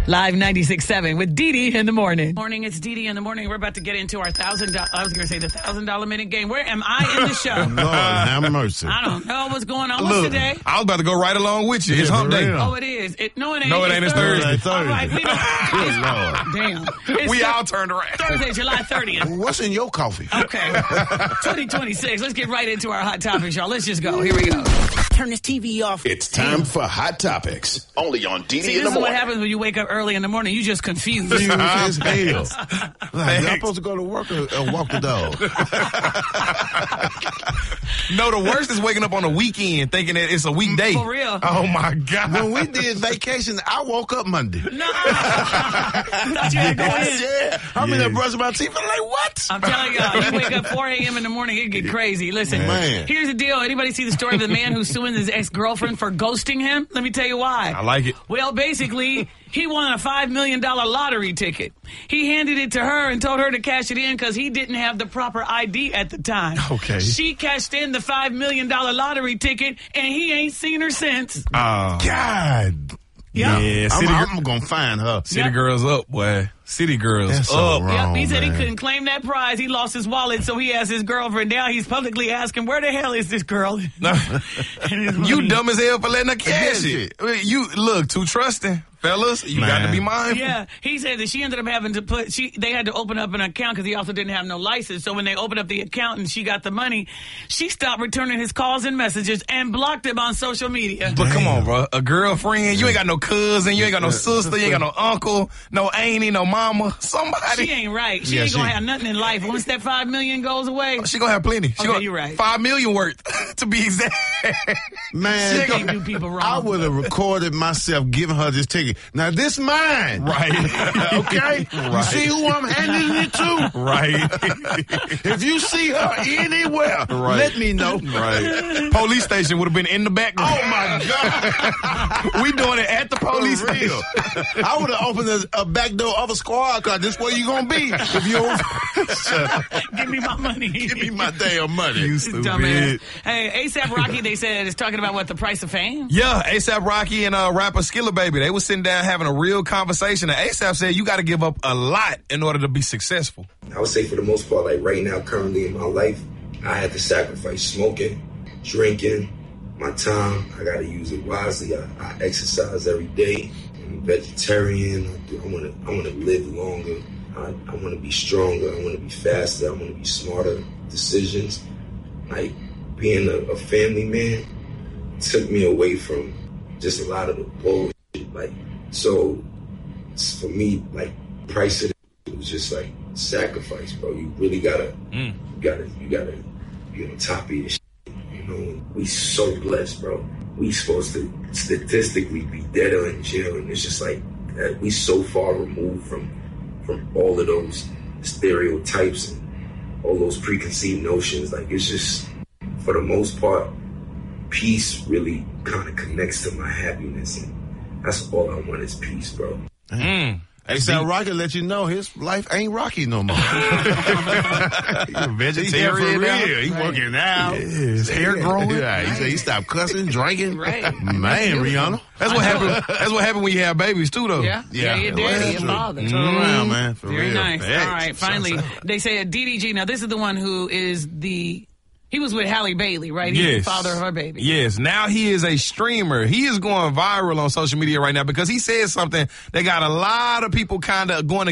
Live 96.7 with Dee Dee in the morning. Morning, it's Dee Dee in the morning. We're about to get into our $1,000. I was going to say the $1,000 minute game. Where am I in the show? Lord, have mercy. I don't know what's going on. What's today? I was about to go right along with you. It's hump day. Oh, it is. No, it ain't. No, it ain't. It's Thursday. All right, we don't. Good Lord. Damn. We all turned around. Thursday, July 30th. What's in your coffee? Okay. 2026. Let's get right into our hot topics, y'all. Let's just go. Here we go. Turn this TV off. It's time for Hot Topics. Only on Dee Dee in the This is morning. what happens when you wake up early in the morning. You just confused. As hell. Like, I'm supposed to go to work or walk the dog. No, the worst is waking up on a weekend thinking that it's a weekday. For real. Oh, my God. When we did vacation, I woke up Monday. No. Thought you had to go in. Yeah. I'm in there brushing my teeth. I'm like, what? I'm telling y'all, you wake up 4 a.m. in the morning, it get crazy. Listen, Man. Here's the deal. Anybody see the story of the man who's suing his ex-girlfriend for ghosting him? Let me tell you why. I like it. Well, basically, he won a $5 million lottery ticket. He handed it to her and told her to cash it in because he didn't have the proper ID at the time. Okay. She cashed in the $5 million lottery ticket, and he ain't seen her since. God. Yep. Yeah, I'm going to find her. City girls up, boy. City girls That's so up. wrong. Yep, he said man. he couldn't claim that prize. He lost his wallet, so he asked his girlfriend. Now he's publicly asking, where the hell is this girl? You dumb as hell for letting her cash it. You look too trusting, fellas. You got to be mindful. Yeah, he said that she ended up having to they had to open up an account because he also didn't have no license. So when they opened up the account and she got the money, she stopped returning his calls and messages and blocked him on social media. But come on, bro. A girlfriend, you ain't got no cousin, you ain't got no sister, you ain't got no uncle, no auntie, no mama. Somebody. She ain't right. She ain't gonna have nothing in life. Once that $5 million goes away, She gonna have plenty. you're right. $5 million worth, to be exact. Man, she can't do people wrong. I would have recorded myself giving her this ticket. Now, this mine. Right. Okay? You see who I'm handing it to? Right. If you see her anywhere, Right. let me know. Right. Police station would have been in the background. Oh, my God. We doing it at the police For real. station. I would have opened a back door of a squad car. This where you going to be if you don't. Give me my money. Give me my damn money. You Dumbass. stupid. Hey, A$AP Rocky, they said, is talking about what, the price of fame? Yeah, A$AP Rocky and rapper Skilla Baby, they was sitting down having a real conversation. And A$AP said you got to give up a lot in order to be successful. I would say for the most part, like right now, currently in my life, I had to sacrifice smoking, drinking, my time. I got to use it wisely. I exercise every day. I'm vegetarian. I want to live longer. I want to be stronger. I want to be faster. I want to be smarter decisions. Like being a family man took me away from just a lot of the bullshit. Like, so for me, like price of it was just like sacrifice, bro. You really gotta, you gotta be on top of your shit. You know, we so blessed, bro. We supposed to statistically be dead or in jail, and it's just like we so far removed from all of those stereotypes and all those preconceived notions. Like, it's just, for the most part, peace really kind of connects to my happiness, and that's all I want is peace, bro. A$AP Rocky let you know his life ain't rocky no more. He's a vegetarian now. He working out. His hair growing. Yeah, he said he stopped cussing, drinking. Right. Man, Rihanna. That's what happened. That's what happened when you have babies too, though. Yeah, your daddy, Well, your true. father. Turn around, man. For Very real. nice. Hey, All right, finally, they say DDG. Now, this is the one who is he was with Halle Bailey, right? He's the father of her baby. Yes. Now he is a streamer. He is going viral on social media right now because he said something that got a lot of people kind of going